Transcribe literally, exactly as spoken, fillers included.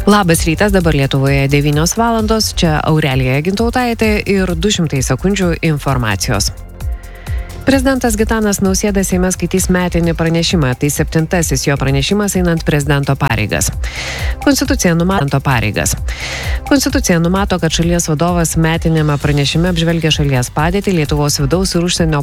Labas rytas, dabar Lietuvoje devynios valandos, čia Aurelija Gintautaitė ir du šimtai sekundžių informacijos. Prezidentas Gitanas Nausėda Seime skaitys metinį pranešimą, tai septintasis jo pranešimas einant prezidento pareigas. Konstitucija numato pareigas. Konstitucija numato, kad šalies vadovas metinėme pranešime apžvelgia šalies padėtį, Lietuvos vidaus ir užsienio